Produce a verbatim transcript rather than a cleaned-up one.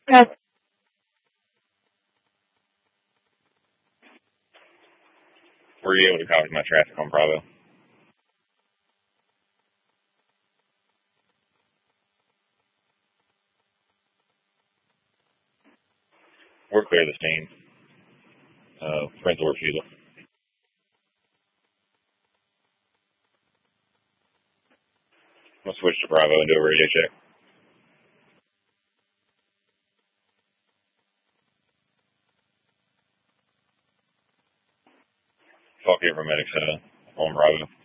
Yes. Were you able to copy my traffic on Bravo? We're clear of the scene. Uh, rental refusal. I'm gonna switch to Bravo and do a radio check. Talk to every medic uh, on Bravo.